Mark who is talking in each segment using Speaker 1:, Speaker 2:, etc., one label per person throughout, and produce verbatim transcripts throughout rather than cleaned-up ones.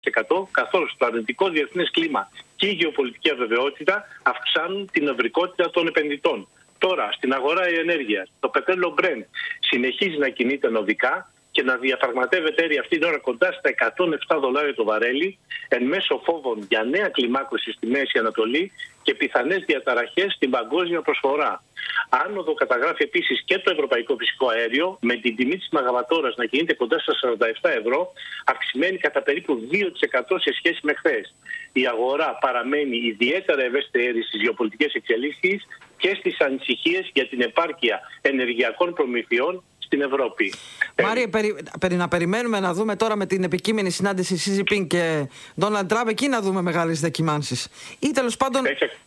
Speaker 1: τοις εκατό, καθώς το αρνητικό διεθνές κλίμα και η γεωπολιτική αβεβαιότητα αυξάνουν την ευρικότητα των επενδυτών. Τώρα, στην αγορά ενέργειας, το πετρέλαιο Brent συνεχίζει να κινείται νοδικά και να διαπραγματεύεται αυτή την ώρα κοντά στα εκατόν επτά δολάρια το βαρέλι, εν μέσω φόβων για νέα κλιμάκωση στη Μέση Ανατολή και πιθανές διαταραχές στην παγκόσμια προσφορά. Άνοδο καταγράφει επίσης και το ευρωπαϊκό φυσικό αέριο, με την τιμή της μεγαβατόρας να κινείται κοντά στα σαράντα επτά ευρώ, αυξημένη κατά περίπου δύο τοις εκατό σε σχέση με χθες. Η αγορά παραμένει ιδιαίτερα ευαίσθητη στις γεωπολιτικές εξελίξεις και στις ανησυχίες για την επάρκεια ενεργειακών προμηθειών στην Ευρώπη.
Speaker 2: Μάριε, περι, περι, να περιμένουμε να δούμε τώρα με την επικείμενη συνάντηση Σι Τζινπίνγκ και Ντόναλντ Τραμπ, εκεί να δούμε μεγάλες δεκιμάνσεις. Ή τέλος πάντων,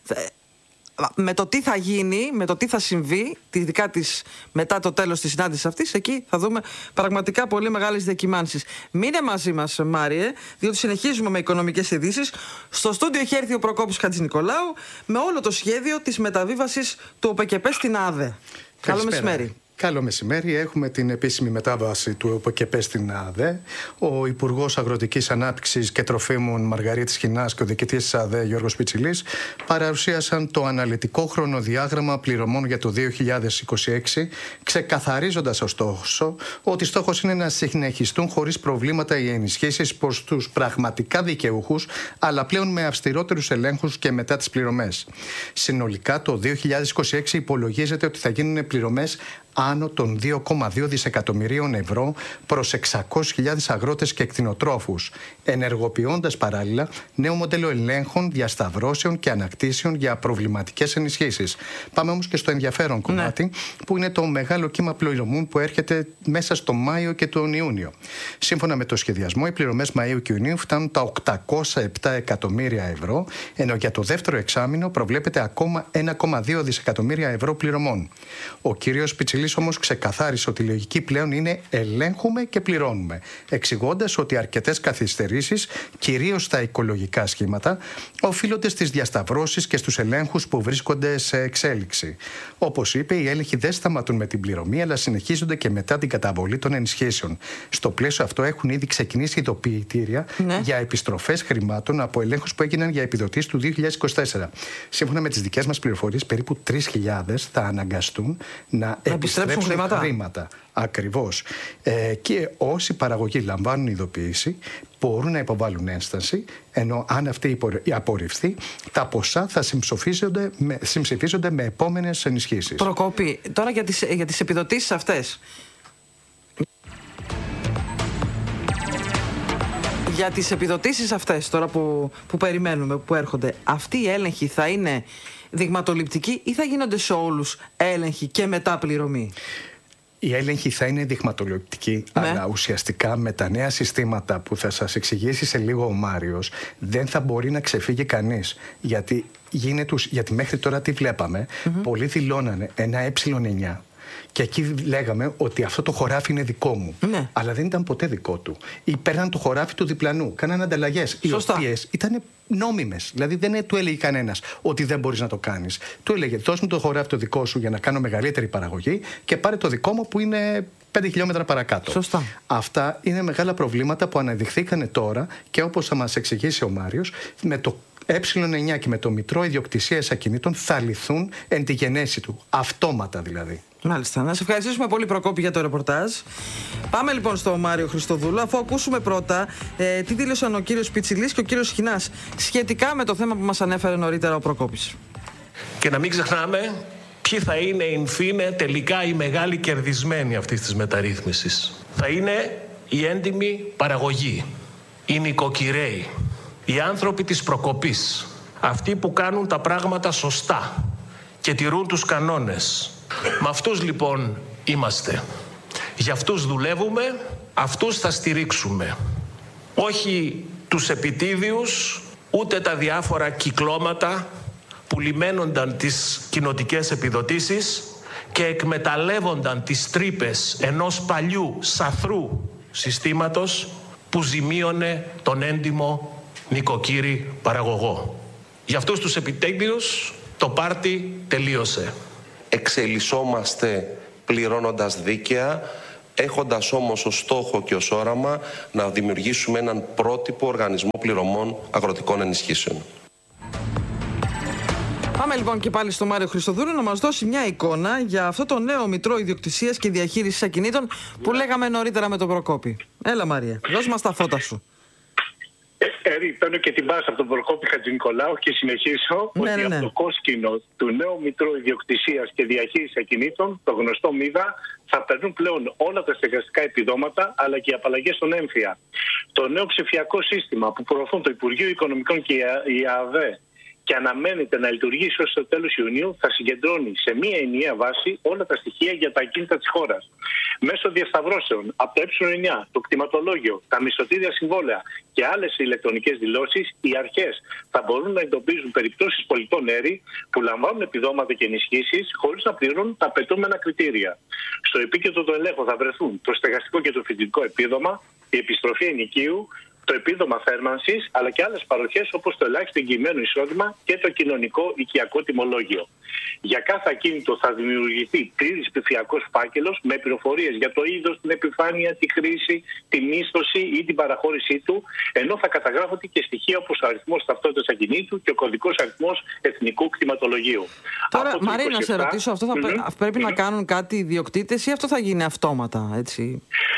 Speaker 2: με το τι θα γίνει, με το τι θα συμβεί, ειδικά της, μετά το τέλος της συνάντησης αυτής, εκεί θα δούμε πραγματικά πολύ μεγάλες δεκιμάνσεις. Μείνε μαζί μας, Μάριε, διότι συνεχίζουμε με οικονομικές ειδήσεις. Στο στούντιο έχει έρθει ο Προκόπης Χατζηνικολάου με όλο το σχέδιο της μεταβίβασης του ΟΠΕΚΕΠΕ στην ΑΔΕ. Καλό μεσημέρι.
Speaker 3: Καλό μεσημέρι. Έχουμε την επίσημη μετάβαση του ΟΠΕΚΕΠΕ στην ΑΔΕ. Ο Υπουργός Αγροτικής Ανάπτυξης και Τροφίμων Μαργαρίτης Χινάς και ο διοικητής της ΑΔΕ Γιώργος Πιτσιλής παρουσίασαν το αναλυτικό χρονοδιάγραμμα πληρωμών για το δύο χιλιάδες είκοσι έξι, ξεκαθαρίζοντας ωστόσο ότι στόχος είναι να συνεχιστούν χωρίς προβλήματα οι ενισχύσεις προς τους πραγματικά δικαιούχους, αλλά πλέον με αυστηρότερους ελέγχους και μετά τις πληρωμές. Συνολικά το δύο χιλιάδες είκοσι έξι υπολογίζεται ότι θα γίνουν πληρωμές άνω των δύο κόμμα δύο δισεκατομμυρίων ευρώ προς εξακόσιες χιλιάδες αγρότες και κτηνοτρόφους, ενεργοποιώντας παράλληλα νέο μοντέλο ελέγχων, διασταυρώσεων και ανακτήσεων για προβληματικές ενισχύσεις. Πάμε όμως και στο ενδιαφέρον κομμάτι, ναι, που είναι το μεγάλο κύμα πληρωμών που έρχεται μέσα στο Μάιο και τον Ιούνιο. Σύμφωνα με το σχεδιασμό, οι πληρωμές Μαΐου και Ιουνίου φτάνουν τα οκτακόσια επτά εκατομμύρια ευρώ, ενώ για το δεύτερο εξάμηνο προβλέπεται ακόμα ένα κόμμα δύο δισεκατομμύρια ευρώ πληρωμών. Ο κύριος Πιτσιλής όμως ξεκαθάρισε ότι η λογική πλέον είναι ελέγχουμε και πληρώνουμε, εξηγώντας ότι αρκετές καθυστερήσεις, κυρίως στα οικολογικά σχήματα, οφείλονται στις διασταυρώσεις και στους ελέγχους που βρίσκονται σε εξέλιξη. Όπως είπε, οι έλεγχοι δεν σταματούν με την πληρωμή, αλλά συνεχίζονται και μετά την καταβολή των ενισχύσεων. Στο πλαίσιο αυτό έχουν ήδη ξεκινήσει ειδοποιητήρια, ναι, για επιστροφές χρημάτων από ελέγχους που έγιναν για επιδοτήσεις του δύο χιλιάδες είκοσι τέσσερα. Σύμφωνα με τις δικές μας πληροφορίες, περίπου τρεις χιλιάδες θα αναγκαστούν να επιστρέψουν χρήματα. χρήματα. Ακριβώς. Ε, και όσοι παραγωγοί λαμβάνουν ειδοποίηση μπορούν να υποβάλουν ένσταση, ενώ αν αυτή απορριφθεί, τα ποσά θα συμψηφίζονται με, συμψηφίζονται με επόμενες ενισχύσεις.
Speaker 2: Προκόπη, τώρα για τις, για τις επιδοτήσεις αυτές. Για τις επιδοτήσεις αυτές τώρα που, που περιμένουμε, που έρχονται, αυτοί οι έλεγχοι θα είναι δειγματοληπτικοί ή θα γίνονται σε όλους έλεγχοι και μετά πληρωμή?
Speaker 3: Οι έλεγχοι θα είναι δειγματοληπτικοί, ναι, αλλά ουσιαστικά με τα νέα συστήματα που θα σας εξηγήσει σε λίγο ο Μάριος, δεν θα μπορεί να ξεφύγει κανείς. Γιατί, γίνεται, γιατί μέχρι τώρα τι βλέπαμε, mm-hmm. πολλοί δηλώνανε ένα ε εννιά. Και εκεί λέγαμε ότι αυτό το χωράφι είναι δικό μου. Ναι. Αλλά δεν ήταν ποτέ δικό του. Ή παίρναν το χωράφι του διπλανού. Κάναν ανταλλαγές. Οι οποίες ήταν νόμιμες. Δηλαδή δεν του έλεγε κανένας ότι δεν μπορείς να το κάνεις. Του έλεγε: δώσ' μου το χωράφι το δικό σου για να κάνω μεγαλύτερη παραγωγή και πάρε το δικό μου που είναι πέντε χιλιόμετρα παρακάτω.
Speaker 2: Σωστά.
Speaker 3: Αυτά είναι μεγάλα προβλήματα που αναδειχθήκανε τώρα και όπως θα μας εξηγήσει ο Μάριος, με το ε εννιά και με το Μητρό Ιδιοκτησίας Ακινήτων θα λυθούν εν τη γενέση του. Αυτόματα δηλαδή.
Speaker 2: Μάλιστα. Να σε ευχαριστήσουμε πολύ, Προκόπη, για το ρεπορτάζ. Πάμε λοιπόν στο Μάριο Χριστοδούλου, αφού ακούσουμε πρώτα ε, τι δήλωσαν ο κύριος Πιτσιλής και ο κύριος Χινάς σχετικά με το θέμα που μας ανέφερε νωρίτερα ο Προκόπης.
Speaker 4: Και να μην ξεχνάμε ποιοι θα είναι in fine τελικά οι μεγάλοι κερδισμένοι αυτής της μεταρρύθμισης. Θα είναι η έντιμη παραγωγή, οι νοικοκυρέοι, οι άνθρωποι της προκοπής, αυτοί που κάνουν τα πράγματα σωστά και τηρούν τους κανόνες. Με αυτούς λοιπόν είμαστε. Για αυτούς δουλεύουμε, αυτούς θα στηρίξουμε. Όχι τους επιτίδιους, ούτε τα διάφορα κυκλώματα που λιμένονταν τις κοινοτικές επιδοτήσεις και εκμεταλλεύονταν τις τρύπες ενός παλιού σαθρού συστήματος που ζημίωνε τον έντιμο νοικοκύρη παραγωγό. Για αυτούς τους επιτίδιους το πάρτι τελείωσε.
Speaker 5: Εξελισσόμαστε πληρώνοντας δίκαια, έχοντας όμως ως στόχο και ως όραμα να δημιουργήσουμε έναν πρότυπο οργανισμό πληρωμών αγροτικών ενισχύσεων.
Speaker 2: Πάμε λοιπόν και πάλι στο Μάριο Χριστοδούλου να μας δώσει μια εικόνα για αυτό το νέο μητρό ιδιοκτησίας και διαχείρισης ακινήτων που λέγαμε νωρίτερα με τον Προκόπη. Έλα Μαρία, δώσ' μας τα φώτα σου.
Speaker 1: Ερή, παίρνω και την μπάσα από τον Προκόπη Χατζηνικολάου και συνεχίσω
Speaker 2: ναι,
Speaker 1: ότι
Speaker 2: ναι, ναι.
Speaker 1: από το κόσκινο του νέου Μητρώου Ιδιοκτησίας και Διαχείρισης Ακινήτων, το γνωστό ΜΙΔΑ, θα περνούν πλέον όλα τα στεγαστικά επιδόματα αλλά και οι απαλλαγές στον έμφυα. Το νέο ψηφιακό σύστημα που προωθούν το Υπουργείο Οικονομικών και η ΑΔΕ και αναμένεται να λειτουργήσει ως το τέλος Ιουνίου, θα συγκεντρώνει σε μία ενιαία βάση όλα τα στοιχεία για τα ακίνητα της χώρας. Μέσω διασταυρώσεων από το ε εννιά, το κτηματολόγιο, τα μισθωτήρια συμβόλαια και άλλες ηλεκτρονικές δηλώσεις, οι αρχές θα μπορούν να εντοπίζουν περιπτώσεις πολιτών έρη που λαμβάνουν επιδόματα και ενισχύσεις χωρίς να πληρώνουν τα απαιτούμενα κριτήρια. Στο επίκεντρο των ελέγχων θα βρεθούν το στεγαστικό και το φοιτητικό επίδομα, η επιστροφή ενοικίου, το επίδομα θέρμανσης, αλλά και άλλες παροχές όπως το ελάχιστο εγγυημένο εισόδημα και το κοινωνικό οικιακό τιμολόγιο. Για κάθε ακίνητο θα δημιουργηθεί πλήρης ψηφιακός φάκελος με πληροφορίες για το είδος, την επιφάνεια, τη χρήση, τη μίσθωση ή την παραχώρησή του, ενώ θα καταγράφονται και στοιχεία όπως ο αριθμός ταυτότητας ακινήτου και ο κωδικός αριθμός εθνικού κτηματολογίου.
Speaker 2: Τώρα, Μαρία, να σε ρωτήσω, αυτό θα mm-hmm. πρέπει mm-hmm. να κάνουν κάτι οι ιδιοκτήτες ή αυτό θα γίνει αυτόματα, έτσι?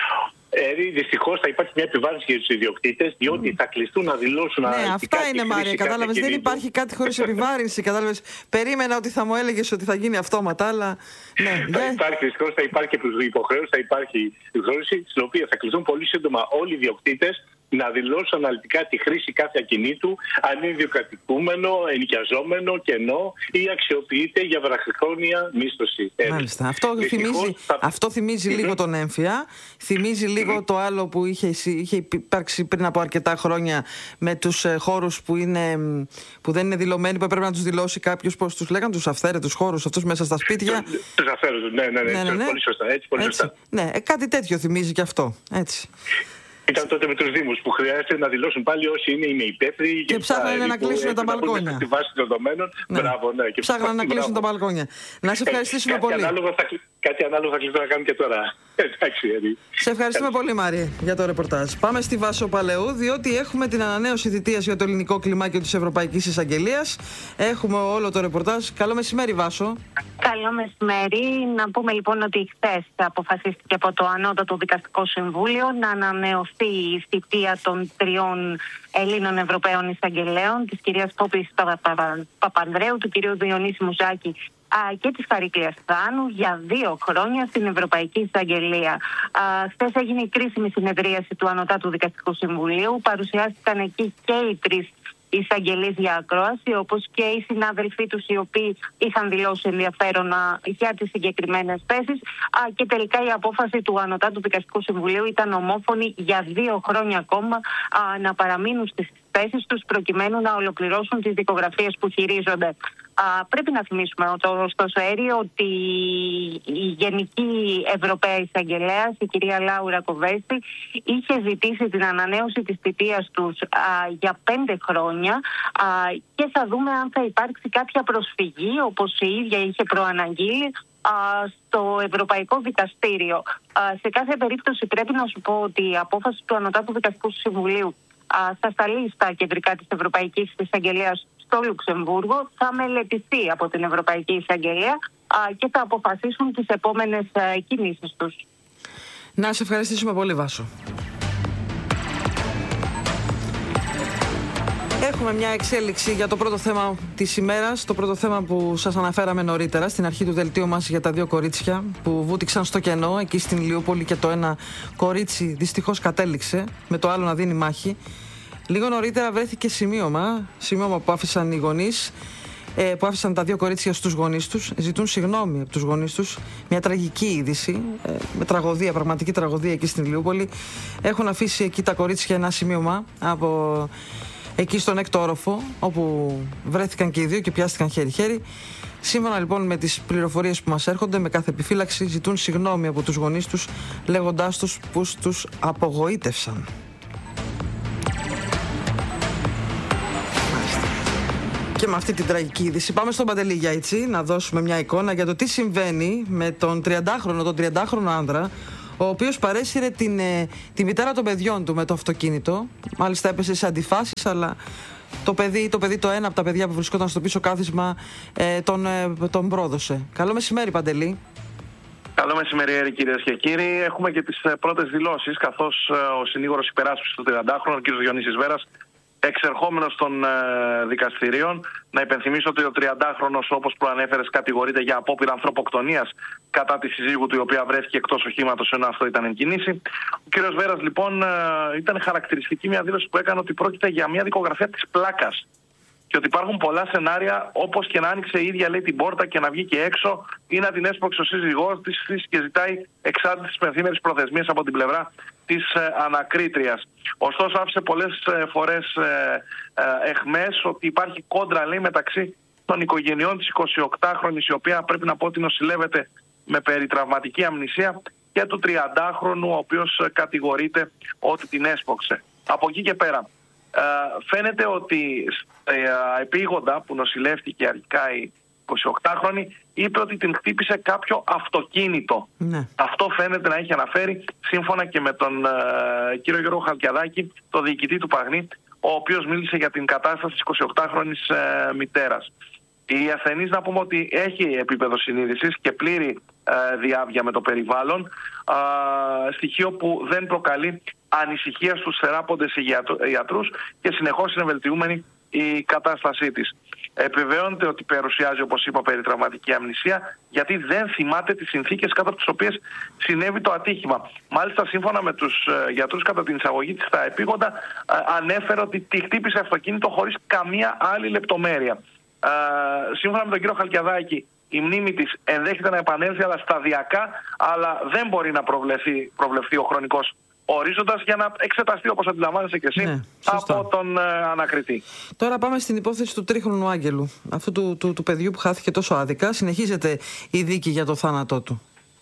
Speaker 1: Ε, Δυστυχώς θα υπάρχει μια επιβάρυνση για τους ιδιοκτήτες, διότι mm. θα κλειστούν να δηλώσουν.
Speaker 2: Ναι, αυτά είναι, Μάρια. Κατάλαβες, δεν υπάρχει κάτι χωρίς επιβάρυνση. Κατάλαβες, περίμενα ότι θα μου έλεγες ότι θα γίνει αυτόματα, αλλά. Ναι,
Speaker 1: θα υπάρχει, δυστυχώς θα υπάρχει και υποχρέωση, θα υπάρχει υποχρέωση, στην οποία θα κλειστούν πολύ σύντομα όλοι οι ιδιοκτήτες να δηλώσουν αναλυτικά τη χρήση κάθε ακινήτου, αν είναι ιδιοκρατικούμενο, ενοικιαζόμενο, κενό ή αξιοποιείται για βραχυχρόνια μίσθωση.
Speaker 2: Μάλιστα. Αυτό θυμίζει, θα... αυτό θυμίζει mm-hmm. λίγο τον έμφυα, θυμίζει λίγο mm-hmm. το άλλο που είχε, είχε υπάρξει πριν από αρκετά χρόνια με τους ε, χώρους που, είναι, που δεν είναι δηλωμένοι, που έπρεπε να τους δηλώσει κάποιος, πώς τους λέγανε, τους αυθαίρετους χώρους αυτούς μέσα στα σπίτια.
Speaker 1: Τους αυθαίρετους, ναι, ναι, ναι, ναι, ναι, ναι. Πολύ σωστά. Έτσι, πολύ
Speaker 2: έτσι.
Speaker 1: σωστά.
Speaker 2: Ναι, κάτι τέτοιο θυμίζει και αυτό. Έτσι.
Speaker 1: Ήταν τότε με τους Δήμους που χρειάζεται να δηλώσουν πάλι όσοι είναι, είναι υπεύθυνοι.
Speaker 2: Και ψάχνανε να κλείσουν τα μπαλκόνια.
Speaker 1: Στη βάση των δεδομένων.
Speaker 2: Ναι.
Speaker 1: Μπράβο, ναι. Και
Speaker 2: ψάχνανε να κλείσουν τα μπαλκόνια. Να σε ευχαριστήσουμε
Speaker 1: ε,
Speaker 2: πολύ.
Speaker 1: Κάτι ανάλογο θα, κάτι ανάλογο θα κλείσουν να κάνουν και τώρα. Εντάξει, δηλαδή.
Speaker 2: Σε ευχαριστούμε πολύ, Μάρια, για το ρεπορτάζ. Πάμε στη Βάσο Παλαιού, διότι έχουμε την ανανέωση θητείας για το ελληνικό κλιμάκιο της Ευρωπαϊκής Εισαγγελίας. Έχουμε όλο το ρεπορτάζ. Καλό μεσημέρι, Βάσο.
Speaker 6: Καλό μεσημέρι. Να πούμε λοιπόν ότι χθες αποφασίστηκε από το Ανώτατο Δικαστικό Συμβούλιο να ανανεωθεί η θητεία των τριών Ελλήνων Ευρωπαίων Εισαγγελέων, της κυρίας Πόπης Παπανδρέου, του κυρίου Διονύση Μουζάκη και της Χαρίκλειας Θάνου για δύο χρόνια στην Ευρωπαϊκή Εισαγγελία. Χθες έγινε η κρίσιμη συνεδρίαση του Ανωτάτου Δικαστικού Συμβουλίου. Παρουσιάστηκαν εκεί και οι τρεις εισαγγελείς για ακρόαση, όπως και οι συνάδελφοί τους οι οποίοι είχαν δηλώσει ενδιαφέρον για τις συγκεκριμένες θέσεις, και τελικά η απόφαση του Ανωτάτου Δικαστικού Συμβουλίου ήταν ομόφωνη για δύο χρόνια ακόμα να παραμείνουν στις θέσεις τους προκειμένου να ολοκληρώσουν τις δικογραφίες που χειρίζονται. Α, πρέπει να θυμίσουμε ωστόσο, Έρη, ότι η Γενική Ευρωπαία Εισαγγελέας, η κυρία Λάουρα Κοβέστη, είχε ζητήσει την ανανέωση της θητείας τους α, για πέντε χρόνια α, και θα δούμε αν θα υπάρξει κάποια προσφυγή, όπως η ίδια είχε προαναγγείλει, στο Ευρωπαϊκό Δικαστήριο. Α, σε κάθε περίπτωση πρέπει να σου πω ότι η απόφαση του Ανωτάτου Δικαστικού Συμβουλίου θα σταλεί στα κεντρικά της Ευρωπαϊκής Εισαγγελίας στο Λουξεμβούργο, θα μελετηθεί από την Ευρωπαϊκή Εισαγγελία και θα αποφασίσουν τις επόμενες κινήσεις τους.
Speaker 2: Να σε ευχαριστήσουμε πολύ, Βάσο. Έχουμε μια εξέλιξη για το πρώτο θέμα της ημέρας, το πρώτο θέμα που σας αναφέραμε νωρίτερα στην αρχή του δελτίου μας για τα δύο κορίτσια που βούτυξαν στο κενό εκεί στην Ηλιούπολη και το ένα κορίτσι δυστυχώς κατέληξε με το άλλο να δίνει μάχη. Λίγο νωρίτερα βρέθηκε σημείωμα, σημείωμα που άφησαν οι γονείς, που άφησαν τα δύο κορίτσια στους γονείς τους, ζητούν συγγνώμη από τους γονείς τους. Μια τραγική είδηση, με τραγωδία, πραγματική τραγωδία εκεί στην Ηλιούπολη. Έχουν αφήσει εκεί τα κορίτσια ένα σημείωμα από εκεί στον έκτο όροφο, όπου βρέθηκαν και οι δύο και πιάστηκαν χέρι-χέρι. Σύμφωνα λοιπόν με τις πληροφορίες που μας έρχονται, με κάθε επιφύλαξη ζητούν συγγνώμη από τους γονείς τους, λέγοντάς τους πως τους απογοήτευσαν. Και με αυτή την τραγική είδηση πάμε στον Παντελή Γιάιτσι να δώσουμε μια εικόνα για το τι συμβαίνει με τον τριαντάχρονο, τον τριαντάχρονο άνδρα, ο οποίος παρέσυρε την, ε, τη μητέρα των παιδιών του με το αυτοκίνητο. Μάλιστα έπεσε σε αντιφάσεις, αλλά το παιδί, το παιδί το ένα από τα παιδιά που βρισκόταν στο πίσω κάθισμα ε, τον, ε, τον πρόδωσε. Καλό μεσημέρι, Παντελή.
Speaker 7: Καλό μεσημέρι, κυρίες και κύριοι. Έχουμε και τις πρώτες δηλώσεις, καθώς ο συνήγορος υπεράσπισης του τριαντάχρονου, ο κ. Διονύσης Βέρας, εξερχόμενος των ε, δικαστηρίων. Να υπενθυμίσω ότι ο τριαντάχρονος, όπως προανέφερες, κατηγορείται για απόπειρα ανθρωποκτονίας κατά τη συζύγου του, η οποία βρέθηκε εκτός οχήματος, ενώ αυτό ήταν εν κινήσει. Ο κ. Βέρας, λοιπόν, ε, ήταν χαρακτηριστική μια δήλωση που έκανε ότι πρόκειται για μια δικογραφία της πλάκας. Και ότι υπάρχουν πολλά σενάρια, όπως και να άνοιξε η ίδια, λέει, την πόρτα και να βγει και έξω, ή να την έσπρωξε ο σύζυγός της και ζητάει εξάρτηση της πενθήμερης προθεσμίας από την πλευρά της ε, ανακρίτριας. Ωστόσο, άφησε πολλές ε, φορές ε, ε, εχμές ότι υπάρχει κόντρα, λέει, μεταξύ των οικογενειών της εικοσιοκτάχρονης, η οποία πρέπει να πω ότι νοσηλεύεται με περιτραυματική αμνησία, και του τριαντάχρονου, ο οποίος ε, κατηγορείται ότι την έσπρωξε. Από εκεί και πέρα, ε, φαίνεται ότι ε, επίγοντα που νοσηλεύτηκε αρχικά η εικοσιοκτάχρονη, είπε ότι την χτύπησε κάποιο αυτοκίνητο. Ναι. Αυτό φαίνεται να έχει αναφέρει, σύμφωνα και με τον ε, κύριο Γιώργο Χαλκιαδάκη, το διοικητή του Παγνή, ο οποίος μίλησε για την κατάσταση της εικοσιοκτάχρονης ε, μητέρας. Η ασθενής, να πούμε ότι έχει επίπεδο συνείδησης και πλήρη ε, διάβια με το περιβάλλον, ε, στοιχείο που δεν προκαλεί ανησυχία στους θεράποντες ιατρούς και συνεχώς είναι βελτιούμενη η κατάστασή της. Επιβεβαιώνεται ότι παρουσιάζει, όπως είπα, περιτραυματική αμνησία, γιατί δεν θυμάται τις συνθήκες κάτω από τις οποίες συνέβη το ατύχημα. Μάλιστα, σύμφωνα με τους ε, γιατρούς, κατά την εισαγωγή της στα επίγοντα, ε, ανέφερε ότι τη χτύπησε αυτοκίνητο χωρίς καμία άλλη λεπτομέρεια. Ε, σύμφωνα με τον κύριο Χαλκιαδάκη, η μνήμη της ενδέχεται να επανέλθει, αλλά σταδιακά, αλλά δεν μπορεί να προβλεφθεί, προβλεφθεί ο χρονικός ορίζοντας για να εξεταστεί, όπως αντιλαμβάνεσαι και εσύ, ναι, από τον ε, ανακριτή.
Speaker 2: Τώρα πάμε στην υπόθεση του τρίχρονου Άγγελου, αυτού του, του, του παιδιού που χάθηκε τόσο άδικα. Συνεχίζεται η δίκη για το θάνατό του.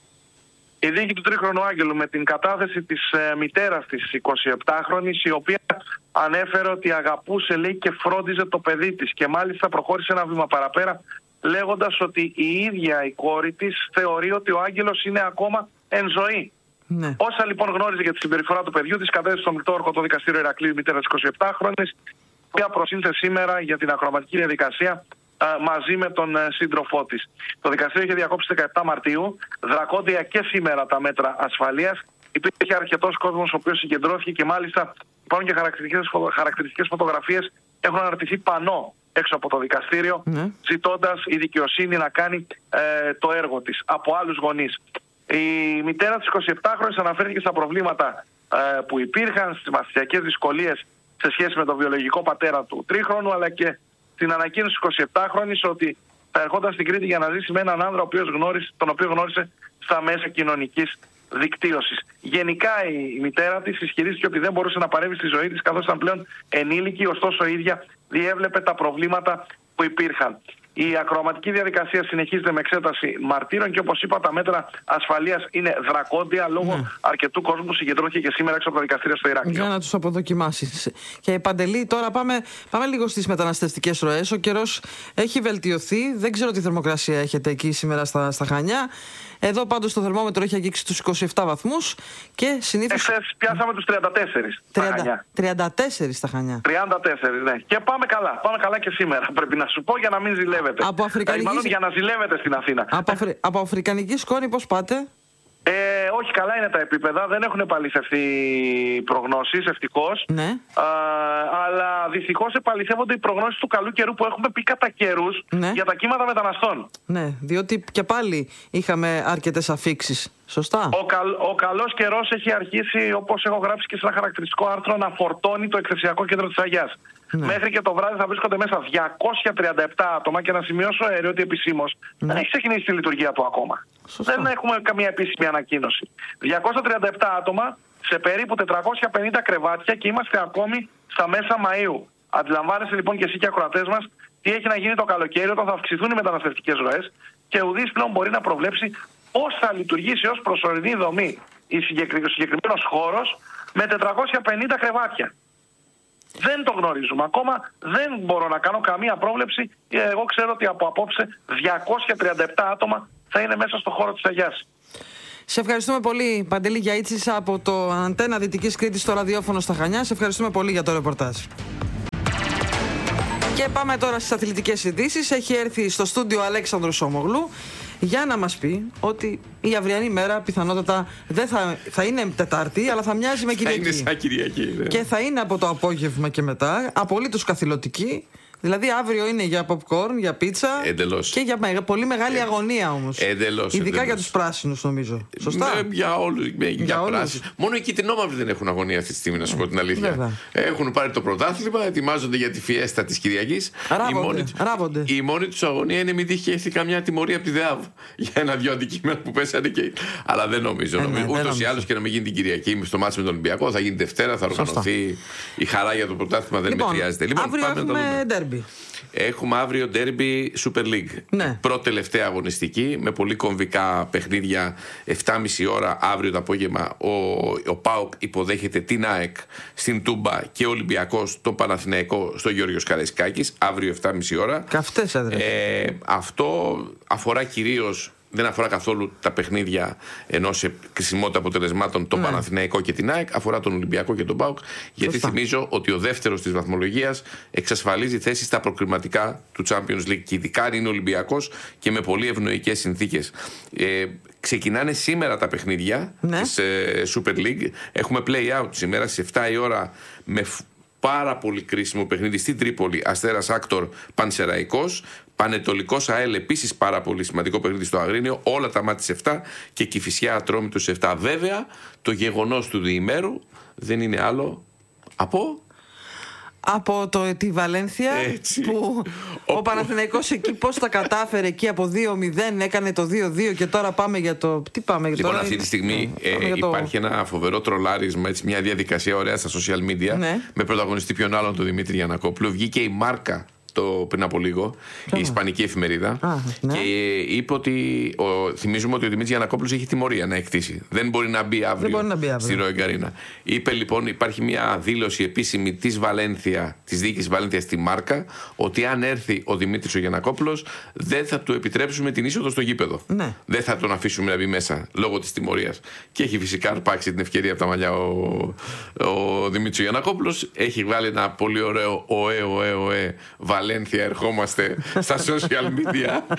Speaker 7: Η δίκη του τρίχρονου Άγγελου, με την κατάθεση της ε, μητέρας της εικοσιεπτάχρονης, η οποία ανέφερε ότι αγαπούσε, λέει, και φρόντιζε το παιδί της, και μάλιστα προχώρησε ένα βήμα παραπέρα, λέγοντας ότι η ίδια η κόρη της θεωρεί ότι ο Άγγελος είναι ακόμα εν ζωή. Ναι. Όσα λοιπόν γνώριζε για τη συμπεριφορά του παιδιού της, κατέθεσε στο μεικτό όρκο το δικαστήριο Ηρακλείου η μητέρα της εικοσιεπτάχρονης, η οποία προσήλθε σήμερα για την ακροαματική διαδικασία α, μαζί με τον α, σύντροφό της. Το δικαστήριο είχε διακόψει δεκαεπτά Μαρτίου, δρακόντια και σήμερα τα μέτρα ασφαλείας. Υπήρχε αρκετός κόσμος ο οποίος συγκεντρώθηκε, και μάλιστα υπάρχουν και χαρακτηριστικές, φωτο, χαρακτηριστικές φωτογραφίες. Έχουν αναρτηθεί πανό έξω από το δικαστήριο, ναι, ζητώντας η δικαιοσύνη να κάνει ε, το έργο της από άλλους γονείς. Η μητέρα της εικοσιεπτάχρονης αναφέρθηκε στα προβλήματα ε, που υπήρχαν, στις μαθησιακές δυσκολίες σε σχέση με τον βιολογικό πατέρα του τρίχρονου, αλλά και την ανακοίνωση της εικοσιεπτάχρονης ότι θα ερχόταν στην Κρήτη για να ζήσει με έναν άνδρα ο οποίος γνώρισε, τον οποίο γνώρισε στα μέσα κοινωνικής δικτύωσης. Γενικά η μητέρα της ισχυρίστηκε ότι δεν μπορούσε να παρέμβει στη ζωή της, καθώς ήταν πλέον ενήλικη, ωστόσο η ίδια διέβλεπε τα προβλήματα που υπήρχαν. Η ακροαματική διαδικασία συνεχίζεται με εξέταση μαρτύρων και, όπως είπα, τα μέτρα ασφαλείας είναι δρακόντια λόγω, ναι, αρκετού κόσμου που συγκεντρώθηκε και σήμερα έξω από τα δικαστήρια στο Ηράκλειο. Για
Speaker 2: να τους αποδοκιμάσεις. Και Παντελή, τώρα πάμε, πάμε λίγο στις μεταναστευτικές ροές. Ο καιρός έχει βελτιωθεί. Δεν ξέρω τι θερμοκρασία έχετε εκεί σήμερα στα, στα Χανιά. Εδώ πάντως το θερμόμετρο έχει αγγίξει τους είκοσι επτά βαθμούς και συνήθως...
Speaker 7: Εχθές πιάσαμε τους τριάντα τέσσερις στα Χανιά.
Speaker 2: τριάντα τέσσερις στα Χανιά.
Speaker 7: τριάντα τέσσερις, ναι. Και πάμε καλά. Πάμε καλά και σήμερα, πρέπει να σου πω, για να μην ζηλεύετε.
Speaker 2: Από αφρικανική...
Speaker 7: Μάλλον για να ζηλεύετε στην Αθήνα.
Speaker 2: Από, αφρι... από αφρικανική σκόνη πώς πάτε?
Speaker 7: Ε, όχι, καλά είναι τα επίπεδα. Δεν έχουν επαληθευτεί προγνώσεις, ευτυχώς.
Speaker 2: Ναι.
Speaker 7: Α, αλλά δυστυχώς επαληθεύονται οι προγνώσεις του καλού καιρού που έχουμε πει κατά καιρούς, ναι, για τα κύματα μεταναστών.
Speaker 2: Ναι, διότι και πάλι είχαμε αρκετές αφίξεις. Σωστά.
Speaker 7: Ο, καλ, ο καλός καιρός έχει αρχίσει, όπως έχω γράψει και σε ένα χαρακτηριστικό άρθρο, να φορτώνει το εκθεσιακό κέντρο της Αγιάς. Ναι. Μέχρι και το βράδυ θα βρίσκονται μέσα διακόσια τριάντα επτά άτομα, και να σημειώσω, Αιρε, ότι επισήμως, ναι, δεν έχει ξεκινήσει τη λειτουργία του ακόμα. Σωστά. Δεν έχουμε καμία επίσημη ανακοίνωση. διακόσια τριάντα επτά άτομα σε περίπου τετρακόσια πενήντα κρεβάτια, και είμαστε ακόμη στα μέσα Μαΐου. Αντιλαμβάνεσαι λοιπόν και εσύ και οι ακροατές μας τι έχει να γίνει το καλοκαίρι, όταν θα αυξηθούν οι μεταναστευτικές ροές, και ουδής πλέον μπορεί να προβλέψει πώς θα λειτουργήσει ως προσωρινή δομή ο συγκεκριμένος χώρος με τετρακόσια πενήντα κρεβάτια. Δεν το γνωρίζουμε ακόμα, δεν μπορώ να κάνω καμία πρόβλεψη. Εγώ ξέρω ότι από απόψε διακόσια τριάντα επτά άτομα θα είναι μέσα στο χώρο της Αγιάς.
Speaker 2: Σε ευχαριστούμε πολύ, Παντελή Γιαΐτσης, από το Αντένα Δυτικής Κρήτης στο ραδιόφωνο στα Χανιά. Σε ευχαριστούμε πολύ για το ρεπορτάζ. Και πάμε τώρα στις αθλητικές ειδήσεις. Έχει έρθει στο στούντιο ο Αλέξανδρος Ομογλού για να μας πει ότι η αυριανή μέρα πιθανότατα δεν θα, θα είναι Τετάρτη, αλλά θα μοιάζει με Κυριακή.
Speaker 8: Θα είναι σαν Κυριακή. Ναι.
Speaker 2: Και θα είναι από το απόγευμα και μετά, απολύτως καθηλωτική. Δηλαδή αύριο είναι για popcorn, για πίτσα.
Speaker 8: Εντελώς.
Speaker 2: Και για με, πολύ μεγάλη ε, αγωνία όμως.
Speaker 8: Εντελώς.
Speaker 2: Ειδικά
Speaker 8: εντελώς.
Speaker 2: Για τους πράσινους, νομίζω. Σωστά.
Speaker 8: Με, για όλους. Με, για
Speaker 2: για
Speaker 8: πράσινους. Μόνο οι κυτρινόμαυροι δεν έχουν αγωνία αυτή τη στιγμή, να σου πω την αλήθεια.
Speaker 2: Βέβαια.
Speaker 8: Έχουν πάρει το πρωτάθλημα, ετοιμάζονται για τη φιέστα της Κυριακής.
Speaker 2: Ράβονται. Η μόνη,
Speaker 8: η μόνη τους αγωνία είναι μην τύχει έρθει καμιά τιμωρία από τη ΔΕΑΒ για ένα-δυο αντικείμενα που πέσανε και. Αλλά δεν νομίζω.
Speaker 2: Ε,
Speaker 8: νομίζω.
Speaker 2: Ναι,
Speaker 8: ούτως ή άλλως και να μην γίνει την Κυριακή στο μάτσο με τον Ολυμπιακό, θα γίνει Δευτέρα, θα οργανωθεί η χαρά για το πρωτάθλημα, δεν
Speaker 2: λοιπόν,
Speaker 8: μετριάζεται. Λοιπόν,
Speaker 2: αύριο έχουμε ντέρμπι.
Speaker 8: Έχουμε αύριο ντέρμπι Super League.
Speaker 2: Ναι.
Speaker 8: Πρώτη τελευταία αγωνιστική με πολύ κομβικά παιχνίδια. εφτά και μισή ώρα αύριο το απόγευμα ο, ο ΠΑΟΚ υποδέχεται την ΑΕΚ στην Τούμπα και ο Ολυμπιακός τον Παναθηναϊκό στο Γιώργος Καραϊσκάκης αύριο εφτά και μισή ώρα.
Speaker 2: Καυτές έδρες.
Speaker 8: Ε, αυτό αφορά κυρίως, δεν αφορά καθόλου τα παιχνίδια ενός σε κρισιμότητα αποτελεσμάτων τον ναι. Παναθηναϊκό και την ΑΕΚ, αφορά τον Ολυμπιακό και τον ΠΑΟΚ, γιατί Σωστά. θυμίζω ότι ο δεύτερος της βαθμολογίας εξασφαλίζει θέση στα προκριματικά του Champions League και ειδικά αν είναι Ολυμπιακός και με πολύ ευνοϊκές συνθήκες. Ε, ξεκινάνε σήμερα τα παιχνίδια ναι. της ε, Super League, έχουμε play-out σήμερα στις εφτά η ώρα με πάρα πολύ κρίσιμο παιχνίδι στην Τρίπολη, Αστέρας Άκτορ Πανσεραϊκός, Πανετολικός ΑΕΛ επίσης πάρα πολύ σημαντικό παιχνίδι στο Αγρίνιο, όλα τα μάτια στις εφτά και Κηφισιά Ατρόμητος στις εφτά. Βέβαια, το γεγονός του διημέρου δεν είναι άλλο από...
Speaker 2: Από το, τη Βαλένθια
Speaker 8: Έτσι.
Speaker 2: Που ο, ο Παναθηναϊκός εκεί πώς τα κατάφερε εκεί από δύο μηδέν, έκανε το δύο δύο και τώρα πάμε για το... Τι πάμε
Speaker 8: λοιπόν,
Speaker 2: τώρα,
Speaker 8: αυτή τη στιγμή
Speaker 2: ναι,
Speaker 8: ε,
Speaker 2: το...
Speaker 8: υπάρχει ένα φοβερό τρολάρισμα, έτσι, μια διαδικασία ωραία στα social media ναι. με πρωταγωνιστή ποιον άλλον τον Δημήτρη Γιαννακόπουλο. Βγήκε η Μάρκα το, πριν από λίγο, Ποιο? η ισπανική εφημερίδα. Α, ναι. Και είπε ότι. Ο, θυμίζουμε ότι ο Δημήτρης Γιαννακόπουλος έχει τιμωρία να εκτίσει. Δεν μπορεί να μπει αύριο, να μπει αύριο. στη Ροε Γκαρίνα. Είπε λοιπόν, υπάρχει μια δήλωση επίσημη της Βαλένθια, της διοίκησης Βαλένθια στη Μάρκα, ότι αν έρθει ο Δημήτρης ο Γιαννακόπουλος, δεν θα του επιτρέψουμε την είσοδο στο γήπεδο. Ναι. Δεν θα τον αφήσουμε να μπει μέσα λόγω της τιμωρίας. Και έχει φυσικά αρπάξει την ευκαιρία από τα μαλλιά ο, ο Δημήτρης ο Γιαννακόπουλος. Έχει βγάλει ένα πολύ ωραίο οε, οε, οε, Βαλένθια, ερχόμαστε στα social media,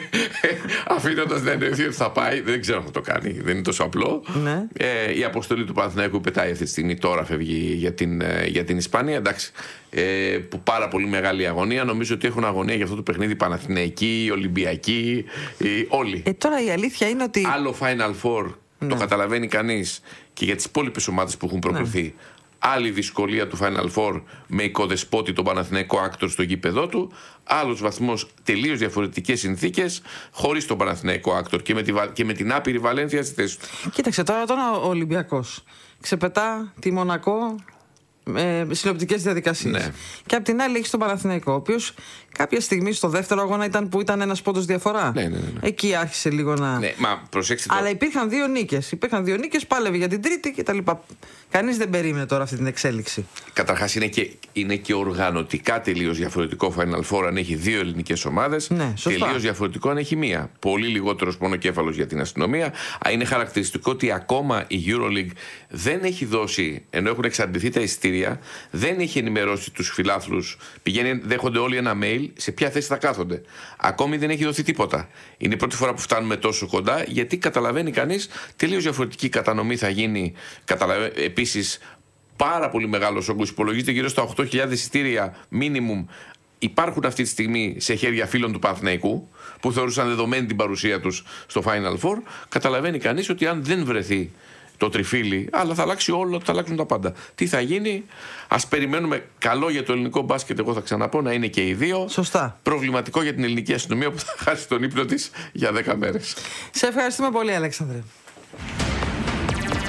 Speaker 8: αφήνοντας να εννοηθεί ότι θα πάει. Δεν ξέρω αν θα το κάνει, δεν είναι τόσο απλό. Ναι. Ε, η αποστολή του Παναθηναϊκού πετάει αυτή τη στιγμή, τώρα φεύγει για την, για την Ισπανία. Εντάξει, ε, που πάρα πολύ μεγάλη αγωνία. Νομίζω ότι έχουν αγωνία για αυτό το παιχνίδι Παναθηναϊκοί, Ολυμπιακοί, οι, όλοι.
Speaker 2: Ε, τώρα η αλήθεια είναι ότι.
Speaker 8: Άλλο Final Four, ναι. το καταλαβαίνει κανείς, και για τις υπόλοιπες ομάδες που έχουν προκριθεί. Ναι. Άλλη δυσκολία του Final Four με οικοδεσπότη τον Παναθηναϊκό Άκτορ στο γήπεδό του. Άλλος βαθμός, τελείως διαφορετικές συνθήκες, χωρίς τον Παναθηναϊκό Άκτορ και με, τη, και με την άπειρη Βαλένθια στη θέση του.
Speaker 2: Κοίταξε τώρα, τώρα ο Ολυμπιακός ξεπετά τη Μονακό με συνοπτικές διαδικασίες. Ναι. Και απ' την άλλη έχει τον Παναθηναϊκό, ο οποίος κάποια στιγμή στο δεύτερο αγώνα ήταν που ήταν ένας πόντος διαφορά.
Speaker 8: Ναι, ναι, ναι.
Speaker 2: Εκεί άρχισε λίγο να.
Speaker 8: Ναι, μα προσέξτε το.
Speaker 2: Αλλά υπήρχαν δύο νίκες. Υπήρχαν δύο νίκες, πάλευε για την τρίτη κτλ. Κανείς δεν περίμενε τώρα αυτή την εξέλιξη.
Speaker 8: Καταρχάς είναι και, είναι και οργανωτικά τελείως διαφορετικό Final Four αν έχει δύο ελληνικές ομάδες.
Speaker 2: Ναι,
Speaker 8: τελείως διαφορετικό αν έχει μία. Πολύ λιγότερος πονοκέφαλος για την αστυνομία. Είναι χαρακτηριστικό ότι ακόμα η EuroLeague δεν έχει δώσει, ενώ έχουν εξαντληθεί τα εισιτήρια, δεν έχει ενημερώσει τους φιλάθλους. Πηγαίνει, δέχονται όλοι ένα mail σε ποια θέση θα κάθονται. Ακόμη δεν έχει δοθεί τίποτα. Είναι η πρώτη φορά που φτάνουμε τόσο κοντά, γιατί καταλαβαίνει κανείς τελείως διαφορετική κατανομή θα γίνει. Καταλαβα... Επίσης, πάρα πολύ μεγάλος όγκος, υπολογίζεται γύρω στα οκτώ χιλιάδες εισιτήρια minimum, υπάρχουν αυτή τη στιγμή σε χέρια φίλων του Παναθηναϊκού, που θεωρούσαν δεδομένη την παρουσία τους στο Final Four. Καταλαβαίνει κανείς ότι αν δεν βρεθεί το τριφύλι, αλλά θα αλλάξει όλο, θα αλλάξουν τα πάντα. Τι θα γίνει, ας περιμένουμε. Καλό για το ελληνικό μπάσκετ, εγώ θα ξαναπώ, να είναι και οι δύο.
Speaker 2: Σωστά.
Speaker 8: Προβληματικό για την ελληνική αστυνομία που θα χάσει τον ύπνο της για δέκα μέρες.
Speaker 2: Σε ευχαριστούμε πολύ, Αλέξανδρε.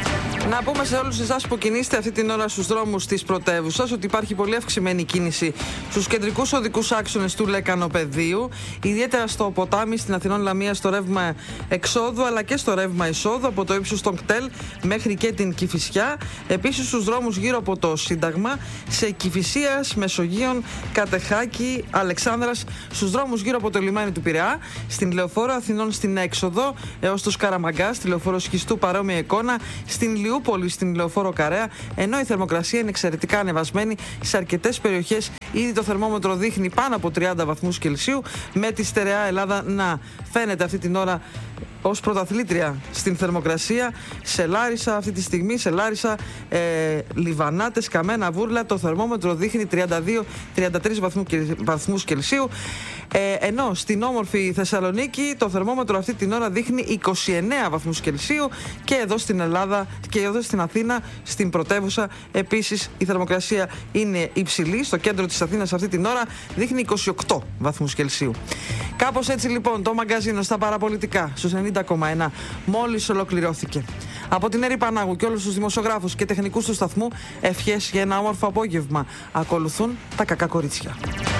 Speaker 2: Να πούμε σε όλους εσάς που κινείστε αυτή την ώρα στους δρόμους της πρωτεύουσας ότι υπάρχει πολύ αυξημένη κίνηση στους κεντρικούς οδικούς άξονες του Λεκανοπεδίου, ιδιαίτερα στο Ποτάμι, στην Αθηνών Λαμία, στο ρεύμα εξόδου αλλά και στο ρεύμα εισόδου από το ύψος των κτέλ μέχρι και την Κηφισιά. Επίσης στους δρόμους γύρω από το Σύνταγμα, σε Κηφισίας, Μεσογείων, Κατεχάκη, Αλεξάνδρας, στους δρόμους γύρω από το λιμάνι του Πειραιά, στην Λεωφόρο Αθηνών στην έξοδο έως το Σκαραμαγκά, στη Λεωφόρο Σχιστού παρόμοια εικόνα, στην Λιούπολη, στην Λεωφόρο Καρέα, ενώ η θερμοκρασία είναι εξαιρετικά ανεβασμένη σε αρκετές περιοχές. Ήδη το θερμόμετρο δείχνει πάνω από τριάντα βαθμούς Κελσίου, με τη στερεά Ελλάδα να φαίνεται αυτή την ώρα ως πρωταθλήτρια στην θερμοκρασία. Σε Λάρισα αυτή τη στιγμή, σε Λάρισα, ε, Λιβανάτες, Καμένα, Βούρλα, το θερμόμετρο δείχνει τριάντα δύο με τριάντα τρεις βαθμούς Κελσίου. Ε, ενώ στην όμορφη Θεσσαλονίκη το θερμόμετρο αυτή την ώρα δείχνει είκοσι εννέα βαθμούς Κελσίου και εδώ στην Ελλάδα και εδώ στην Αθήνα, στην πρωτεύουσα, επίσης η θερμοκρασία είναι υψηλή. Στο κέντρο της Αθήνας αυτή την ώρα δείχνει είκοσι οκτώ βαθμούς Κελσίου. Κάπως έτσι λοιπόν το μαγκαζίνο στα παραπολιτικά στους ενενήντα κόμμα ένα μόλις ολοκληρώθηκε. Από την Έρη Πανάγου και όλους τους δημοσιογράφους και τεχνικούς του σταθμού, ευχές για ένα όμορφο απόγευμα. Ακολουθούν τα κακά κορίτσια.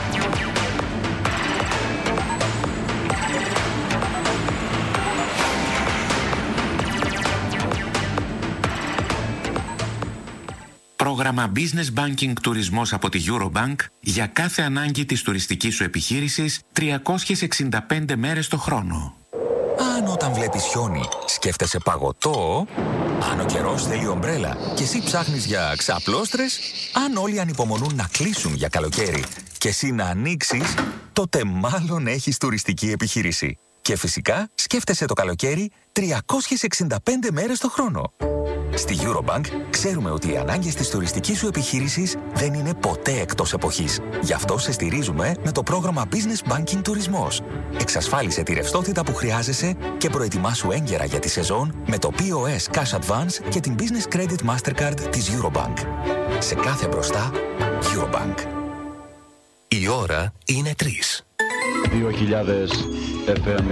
Speaker 9: Πρόγραμμα Business Banking Τουρισμός από τη Eurobank για κάθε ανάγκη της τουριστικής σου επιχείρησης τριακόσιες εξήντα πέντε μέρες το χρόνο.
Speaker 10: Αν όταν βλέπεις χιόνι σκέφτεσαι παγωτό, αν ο καιρός θέλει ομπρέλα και εσύ ψάχνεις για ξαπλώστρες, αν όλοι ανυπομονούν να κλείσουν για καλοκαίρι και εσύ να ανοίξεις, τότε μάλλον έχεις τουριστική επιχείρηση. Και φυσικά σκέφτεσαι το καλοκαίρι τριακόσιες εξήντα πέντε μέρες το χρόνο. Στη Eurobank ξέρουμε ότι οι ανάγκες της τουριστικής σου επιχείρησης δεν είναι ποτέ εκτός εποχής. Γι' αυτό σε στηρίζουμε με το πρόγραμμα Business Banking Τουρισμός. Εξασφάλισε τη ρευστότητα που χρειάζεσαι και προετοιμάσου έγκαιρα για τη σεζόν με το πι ο ες Cash Advance και την Business Credit Mastercard της Eurobank. Σε κάθε μπροστά, Eurobank. Η ώρα είναι τρεις.
Speaker 11: δύο χιλιάδες εφ εμ.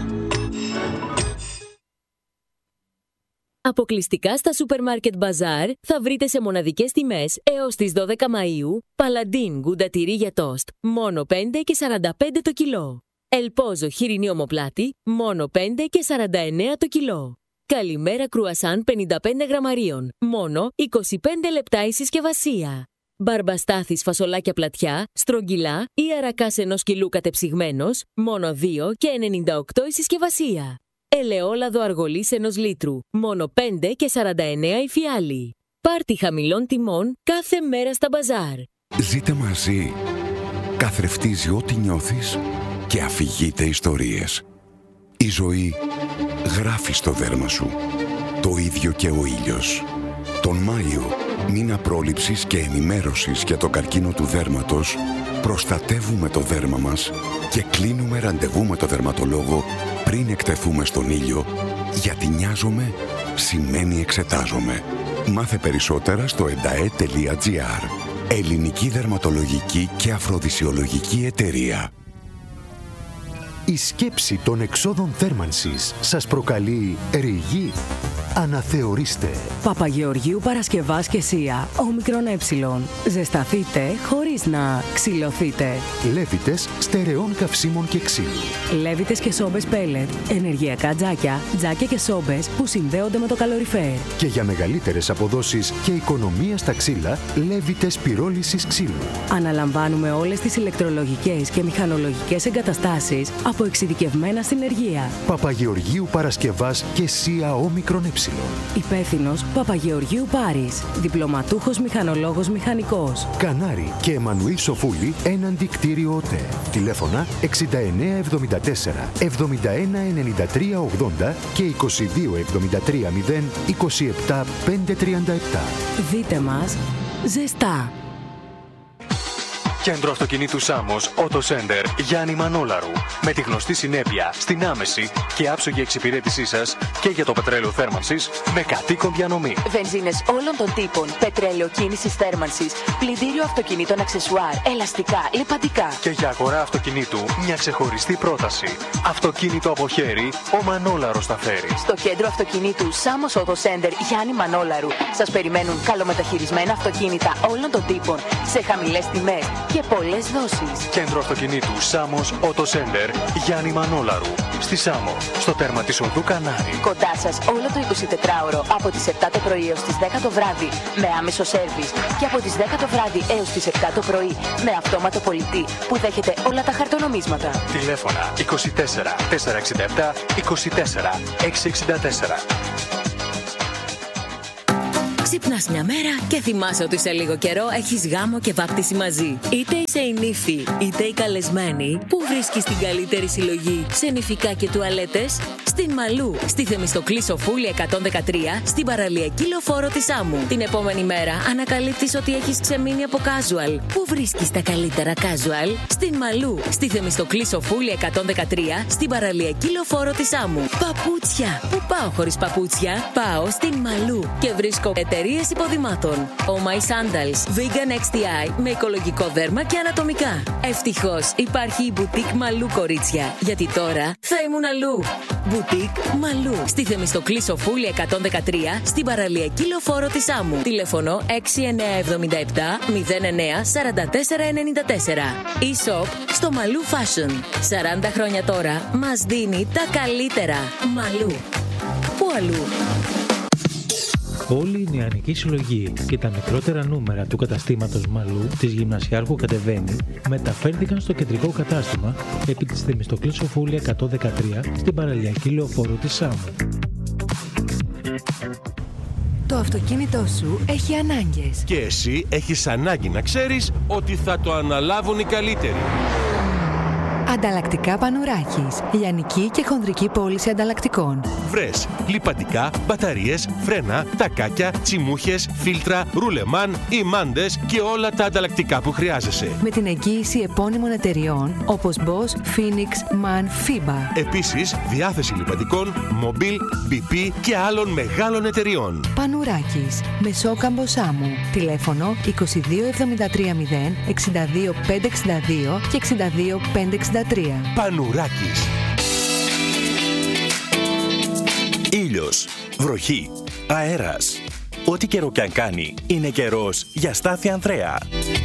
Speaker 12: Αποκλειστικά στα Supermarket Bazaar θα βρείτε σε μοναδικές τιμές έως τις δώδεκα Μαΐου Παλαντίν γκουντατηρί για τόστ, μόνο πέντε και σαράντα πέντε το κιλό. Ελπόζο χοιρινή ομοπλάτη, μόνο πέντε και σαράντα εννέα το κιλό. Καλημέρα κρουασάν πενήντα πέντε γραμμαρίων, μόνο είκοσι πέντε λεπτά η συσκευασία. Μπαρμπαστάθης φασολάκια πλατιά, στρογγυλά ή αρακάς ενός κιλού κατεψυγμένος, μόνο δύο και ενενήντα οκτώ η συσκευασία. Ελαιόλαδο αργολής ενός λίτρου, μόνο πέντε και σαράντα εννέα η φιάλη. Πάρτι χαμηλών τιμών κάθε μέρα στα μπαζάρ.
Speaker 13: Ζείτε μαζί. Καθρεφτίζει ό,τι νιώθεις και αφηγείται ιστορίες. Η ζωή γράφει στο δέρμα σου. Το ίδιο και ο ήλιος. Τον Μάιο, μήνα πρόληψης και ενημέρωσης για τον καρκίνο του δέρματος, προστατεύουμε το δέρμα μας και κλείνουμε ραντεβού με το δερματολόγο πριν εκτεθούμε στον ήλιο, γιατί νοιάζομαι σημαίνει εξετάζομαι. Μάθε περισσότερα στο ενταέ τελεία τζι άρ. Ελληνική Δερματολογική και Αφροδισιολογική Εταιρεία.
Speaker 14: Η σκέψη των εξόδων θέρμανσης σας προκαλεί ρηγή. Αναθεωρήστε.
Speaker 15: Παπαγεωργίου Παρασκευάς και Σία, όμικρον ε. Ζεσταθείτε χωρίς να ξυλωθείτε.
Speaker 14: Λέβιτες στερεών καυσίμων και ξύλου.
Speaker 15: Λέβιτες και σόμπες πέλετ, ενεργειακά τζάκια, τζάκια και σόμπες που συνδέονται με το καλοριφέρ.
Speaker 14: Και για μεγαλύτερες αποδόσεις και οικονομία στα ξύλα, λέβιτες πυρόλησης ξύλου.
Speaker 15: Αναλαμβάνουμε όλες τις ηλεκτρολογικές και μηχανολογικές εγκαταστάσεις από εξειδικευμένα συνεργεία.
Speaker 14: Παπαγεωργίου Παρασκευάς και Σία, όμικρον ε.
Speaker 15: Υπεύθυνος Παπαγεωργίου Πάρης. Διπλωματούχος μηχανολόγος μηχανικός.
Speaker 14: Κανάρη και Εμμανουήλ Σοφούλη έναντι κτίριο ΟΤΕ. Τηλέφωνα εξήντα εννέα εβδομήντα τέσσερα εβδομήντα ένα ενενήντα τρία ογδόντα και είκοσι δύο εβδομήντα τρία μηδέν είκοσι επτά πεντακόσια τριάντα επτά.
Speaker 15: Δείτε μας ζεστά.
Speaker 14: Κέντρο Αυτοκινήτου Σάμος Auto Center Γιάννη Μανόλαρου. Με τη γνωστή συνέπεια στην άμεση και άψογη εξυπηρέτησή σας και για το πετρέλαιο θέρμανσης με κατοίκον διανομή.
Speaker 16: Βενζίνες όλων των τύπων, πετρέλαιο κίνησης θέρμανσης, πλυντήριο αυτοκινήτων αξεσουάρ, ελαστικά, λιπαντικά.
Speaker 14: Και για αγορά αυτοκινήτου μια ξεχωριστή πρόταση. Αυτοκίνητο από χέρι, ο Μανόλαρος θα φέρει.
Speaker 16: Στο Κέντρο Αυτοκινήτου Σάμος Auto Center Γιάννη Μανόλαρου σας περιμένουν καλομεταχειρισμένα αυτοκίνητα όλων των τύπων σε χαμηλές τιμές και πολλές δόσεις.
Speaker 14: Κέντρο Αυτοκινήτου Σάμος Auto Center Γιάννη Μανόλαρου. Στη Σάμο, στο τέρμα της οδού Κανάρη.
Speaker 16: Κοντά σας όλο το εικοσιτετράωρο από τις επτά το πρωί έως τις δέκα το βράδυ με άμεσο σέρβις και από τις δέκα το βράδυ έως τις επτά το πρωί με αυτόματο πολιτή που δέχεται όλα τα χαρτονομίσματα.
Speaker 14: Τηλέφωνα είκοσι τέσσερα τετρακόσια εξήντα επτά είκοσι τέσσερα εξακόσια εξήντα τέσσερα.
Speaker 12: Ξυπνάς μια μέρα και θυμάσαι ότι σε λίγο καιρό έχεις γάμο και βάπτιση μαζί. Είτε είσαι η νύφη, είτε η καλεσμένη, που βρίσκεις την καλύτερη συλλογή σε νηφικά και τουαλέτες? Στην Μαλού, στη Θεμιστοκλή Σοφούλη εκατόν δεκατρία, στην παραλιακή λεωφόρο της Άμμου. Την επόμενη μέρα ανακαλύπτεις ότι έχεις ξεμείνει από casual. Πού βρίσκεις τα καλύτερα casual? Στην Μαλού, στη Θεμιστοκλή Σοφούλη εκατόν δεκατρία, στην παραλιακή λεωφόρο της Άμμου. Παπούτσια. Πού πάω χωρίς παπούτσια? Πάω στην Μαλού και βρίσκω εταιρείες υποδημάτων. Oh My Sandals, Vegan εξ τι άι με οικολογικό δέρμα και ανατομικά. Ευτυχώς υπάρχει η Boutique Μαλού, κορίτσια, γιατί τώρα θα ήμουν αλλού. Boutique Μαλού, στη Θεμιστοκλή Σοφούλη εκατόν δεκατρία, στην παραλιακή λεωφόρο της Άμμου. Τηλέφωνο έξι εννιά επτά επτά μηδέν εννιά τέσσερα τέσσερα εννιά τέσσερα. E-shop στο Μαλού Fashion. σαράντα χρόνια τώρα μας δίνει τα καλύτερα. Μαλού. Πού αλλού?
Speaker 17: Όλη η νεανική συλλογή και τα μικρότερα νούμερα του καταστήματος Μαλού της Γυμνασιάρχου Κατεβαίνει μεταφέρθηκαν στο κεντρικό κατάστημα επί της Θεμιστοκλής Σοφούλη εκατόν δεκατρία στην παραλιακή λεωφόρο της Σάμμου.
Speaker 15: Το αυτοκίνητό σου έχει ανάγκες.
Speaker 18: Και εσύ έχεις ανάγκη να ξέρεις ότι θα το αναλάβουν οι καλύτεροι.
Speaker 15: Ανταλλακτικά Πανουράκης. Λιανική και χονδρική πώληση ανταλλακτικών.
Speaker 18: Βρες λιπαντικά, μπαταρίες, φρένα, τακάκια, τσιμούχες, φίλτρα, ρουλεμάν, ημάντες και όλα τα ανταλλακτικά που χρειάζεσαι.
Speaker 15: Με την εγγύηση επώνυμων εταιριών όπως Bosch, Phoenix, MAN, FIBA.
Speaker 18: Επίσης, διάθεση λιπαντικών, Mobil, μπι πι και άλλων μεγάλων εταιριών.
Speaker 15: Πανουράκης. Μεσόκαμπο Σάμου. Τηλέφωνο είκοσι δύο εβδομήντα τρία μηδέν εξήντα δύο πεντακόσια εξήντα δύο και εξήντα δύο πεντακόσια εξήντα τρία.
Speaker 18: Πανουράκης.
Speaker 19: Ήλιος, βροχή, αέρας. Ό,τι καιρό κι αν κάνει, είναι καιρός για Στάθη Ανδρέα.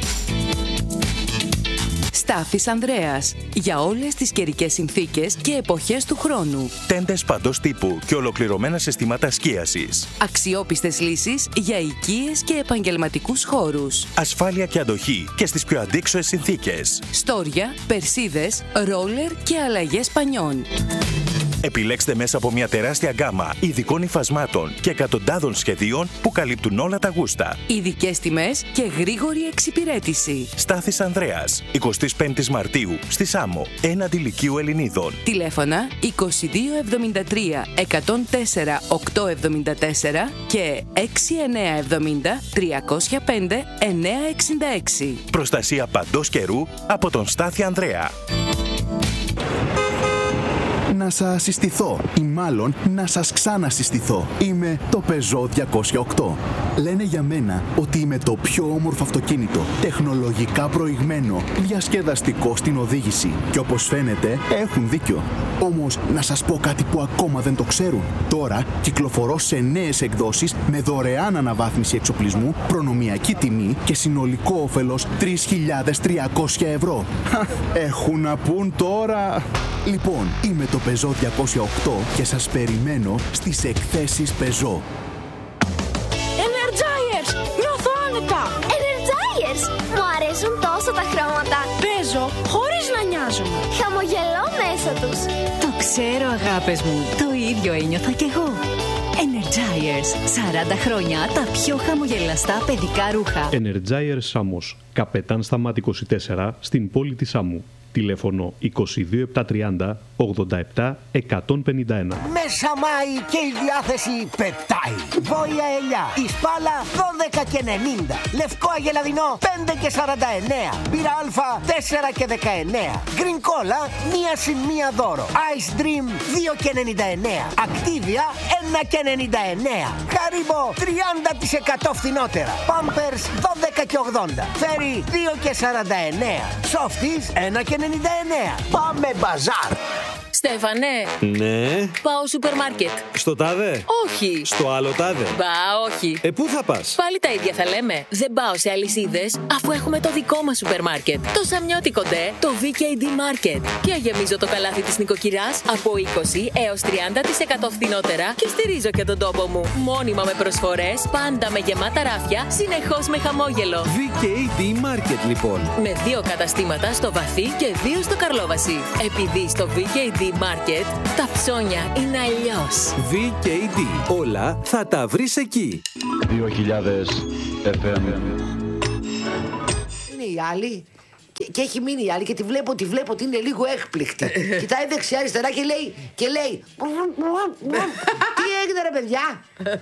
Speaker 15: Στάθης Ανδρέας. Για όλες τις καιρικές συνθήκες και εποχές του χρόνου.
Speaker 19: Τέντες παντός τύπου και ολοκληρωμένα συστήματα σκίασης.
Speaker 15: Αξιόπιστες λύσεις για οικίες και επαγγελματικούς χώρους.
Speaker 19: Ασφάλεια και αντοχή και στις πιο αντίξωες συνθήκες.
Speaker 15: Στόρια, περσίδες, ρόλερ και αλλαγές πανιών.
Speaker 19: Επιλέξτε μέσα από μια τεράστια γκάμα ειδικών υφασμάτων και εκατοντάδων σχεδίων που καλύπτουν όλα τα γούστα.
Speaker 15: Ειδικές τιμές και γρήγορη εξυπηρέτηση.
Speaker 19: Στάθης Ανδρέας, εικοστή πέμπτη Μαρτίου, στη Σάμμο, έναντι Λυκείου Ελληνίδων.
Speaker 15: Τηλέφωνα είκοσι δύο εβδομήντα τρία εκατόν τέσσερα οκτακόσια εβδομήντα τέσσερα και έξι εννιά εβδομήντα τριακόσια πέντε εννιακόσια εξήντα έξι.
Speaker 19: Προστασία παντός καιρού από τον Στάθη Ανδρέα.
Speaker 20: Να σας συστηθώ ή μάλλον να σας ξανασυστηθώ. Είμαι το Peugeot διακόσια οκτώ. Λένε για μένα ότι είμαι το πιο όμορφο αυτοκίνητο, τεχνολογικά προηγμένο, διασκεδαστικό στην οδήγηση. Και όπως φαίνεται έχουν δίκιο. Όμως να σας πω κάτι που ακόμα δεν το ξέρουν. Τώρα κυκλοφορώ σε νέες εκδόσεις με δωρεάν αναβάθμιση εξοπλισμού, προνομιακή τιμή και συνολικό όφελος τρεις χιλιάδες τριακόσια ευρώ. Έχουν να πούν τώρα. Λοιπόν, είμαι το Peugeot διακόσια οκτώ και σας περιμένω στις εκθέσεις Peugeot.
Speaker 21: Energizers! Νιώθω άνετα! Energizers! Μου αρέσουν τόσο τα χρώματα.
Speaker 22: Παίζω χωρίς να νοιάζομαι.
Speaker 21: Χαμογελώ μέσα τους.
Speaker 22: Το ξέρω, αγάπες μου. Το ίδιο ένιωθα κι εγώ. Energizers. σαράντα χρόνια τα πιο χαμογελαστά παιδικά ρούχα.
Speaker 23: Energizers Σάμος. Καπετάν Σταμάτη είκοσι τέσσερα στην πόλη της Σάμου.
Speaker 3: Τηλέφωνο είκοσι δύο επτακόσια τριάντα ογδόντα επτά εκατόν πενήντα ένα.
Speaker 4: Μέσα Μάη και η διάθεση πετάει. Βόια ελιά, η σπάλα δώδεκα και ενενήντα. Λευκό αγελαδινό πέντε και σαράντα εννέα. Μπύρα αλφα τέσσερα και δεκαεννέα. Green Cola μία συν μία δώρο. Ice Dream δύο και ενενήντα εννέα. Activia ένα και ενενήντα εννέα. Haribo τριάντα τοις εκατό φθηνότερα. Pampers δώδεκα και ογδόντα. Fairy δύο και σαράντα εννέα. Softies ένα και ενενήντα εννέα. Πάμε μπαζάρ.
Speaker 23: Στέφανε.
Speaker 24: Ναι.
Speaker 23: Πάω σούπερ μάρκετ.
Speaker 24: Στο τάδε.
Speaker 23: Όχι.
Speaker 24: Στο άλλο τάδε.
Speaker 23: Μπα, όχι.
Speaker 24: Ε, πού θα πας?
Speaker 23: Πάλι τα ίδια θα λέμε. Δεν πάω σε αλυσίδες, αφού έχουμε το δικό μας σούπερ μάρκετ. Το Σαμιώτικο ντε, το βι κέι ντι Market. Και γεμίζω το καλάθι της νοικοκυράς από είκοσι έως τριάντα τοις εκατό φθηνότερα και στηρίζω και τον τόπο μου. Μόνιμα με προσφορές, πάντα με γεμάτα ράφια, συνεχώς με χαμόγελο.
Speaker 24: βι κέι ντι Market λοιπόν.
Speaker 23: Με δύο καταστήματα στο Βαθύ και δύο στο Καρλόβαση. Επειδή στο βι κέι ντι Market τα ψώνια είναι αλλιώς.
Speaker 24: βι κέι ντι. Όλα θα τα βρεις εκεί.
Speaker 11: δύο χιλιάδες εφ εμ.
Speaker 4: Είναι η άλλη και, και έχει μείνει η άλλη και τη βλέπω, τη βλέπω ότι είναι λίγο έκπληκτη. Κοιτάει δεξιά αριστερά και λέει, και λέει τι έγινε ρε παιδιά?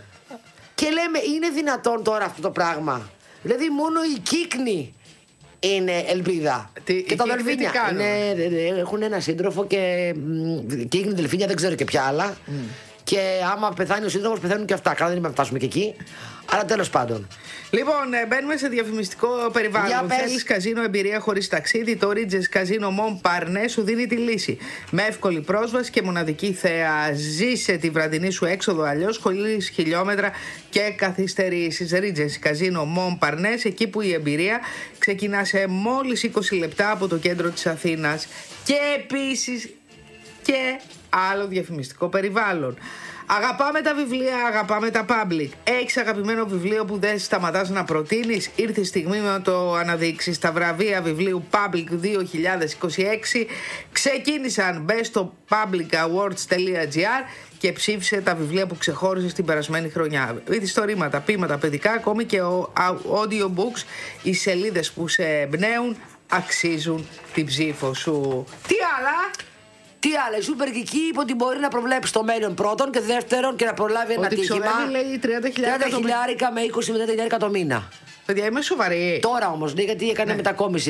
Speaker 4: Και λέμε, είναι δυνατόν τώρα αυτό το πράγμα? Δηλαδή μόνο η κύκνη είναι ελπίδα.
Speaker 2: Τι,
Speaker 4: και τα δελφίνια είναι, έχουν ένα σύντροφο και κύκνη, δελφίνια, δεν ξέρω και ποια άλλα. Mm. Και άμα πεθάνει ο σύντροφος, πεθαίνουν και αυτά. Καλά, δεν είμαι να φτάσουμε και εκεί. Αλλά τέλος πάντων.
Speaker 2: Λοιπόν, μπαίνουμε σε διαφημιστικό περιβάλλον. Θέλεις καζίνο εμπειρία χωρίς ταξίδι? Το Ridges Casino Montparnasse σου δίνει τη λύση. Με εύκολη πρόσβαση και μοναδική θέα. Ζήσε τη βραδινή σου έξοδο αλλιώς, χωρίς χιλιόμετρα και καθυστερήσεις. Ridges Casino Montparnasse, εκεί που η εμπειρία ξεκινά σε μόλις είκοσι λεπτά από το κέντρο της Αθήνας. Και επίσης και άλλο διαφημιστικό περιβάλλον. Αγαπάμε τα βιβλία, αγαπάμε τα public. Έχεις αγαπημένο βιβλίο που δεν σταματάς να προτείνεις? Ήρθε η στιγμή να το αναδείξεις. Τα βραβεία βιβλίου Public δύο χιλιάδες είκοσι έξι ξεκίνησαν. Μπες στο public awards τελεία τζι άρ και ψήφισε τα βιβλία που ξεχώρισε την περασμένη χρονιά. Ιστορήματα, ποίηματα παιδικά, ακόμη και audiobooks. Οι σελίδες που σε εμπνέουν αξίζουν την ψήφο σου. Τι άλλα?
Speaker 4: Τι άλλο, η Super Kiki είπε ότι μπορεί να προβλέψει το μέλλον πρώτον και δεύτερον και να προλάβει ένα
Speaker 2: ότι
Speaker 4: τύχημα.
Speaker 2: Ότι λέει τριάντα χιλιάρικα
Speaker 4: με είκοσι με τριάντα χιλιάρικα το μήνα.
Speaker 2: Παιδιά, είμαι σοβαρή.
Speaker 4: Τώρα όμως, ναι, γιατί έκανε ναι. μετακόμιση.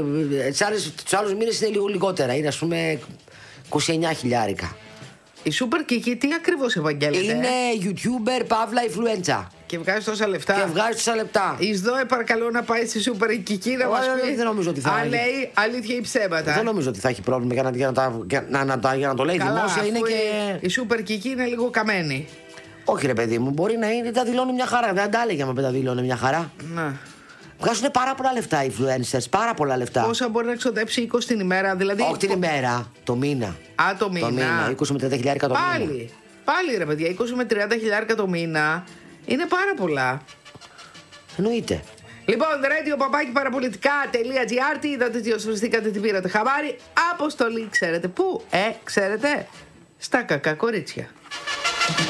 Speaker 4: Τους άλλους μήνες είναι λίγο λιγότερα. Είναι ας πούμε είκοσι εννιά χιλιάρικα.
Speaker 2: Η Super Kiki τι ακριβώς ευαγγέλλεται?
Speaker 4: Είναι YouTuber, παύλα, influencer.
Speaker 2: Και βγάζει τόσα λεφτά.
Speaker 4: Και βγάζει τόσα λεπτά.
Speaker 2: Εις δω, παρακαλώ να πάει στη Super Kiki να μας πει.
Speaker 4: Δεν νομίζω ότι θα
Speaker 2: αν λέει αλήθεια ή ψέματα.
Speaker 4: Δεν νομίζω ότι θα έχει πρόβλημα για να, για να, τα, για να, να, για να το λέει.
Speaker 2: Καλά,
Speaker 4: δημόσια. Είναι και...
Speaker 2: Η Super Kiki είναι λίγο καμένη.
Speaker 4: Όχι ρε παιδί μου, μπορεί να είναι, τα δηλώνει μια χαρά. Δεν τα έλεγε άμα τα δηλώνει μια χαρά.
Speaker 2: Να.
Speaker 4: Βγάζουν πάρα πολλά λεφτά οι influencers, πάρα πολλά λεφτά.
Speaker 2: Πόσα μπορεί να εξοδέψει είκοσι την ημέρα, δηλαδή.
Speaker 4: Όχι την ημέρα, το μήνα.
Speaker 2: Α, το μήνα.
Speaker 4: Το μήνα, είκοσι με τριάντα χιλιάρικα το
Speaker 2: πάλι,
Speaker 4: μήνα.
Speaker 2: Πάλι, πάλι ρε παιδιά, είκοσι με τριάντα χιλιάρικα το μήνα είναι πάρα πολλά.
Speaker 4: Εννοείται.
Speaker 2: Λοιπόν, radio παπάκι παραπολιτικά τελεία τζι άρ, τι είδατε, τι οσφριστήκατε, τι πήρατε χαμπάρι. Αποστολή, ξέρετε πού? Ε, ξέρετε, στα κακά κορίτσια.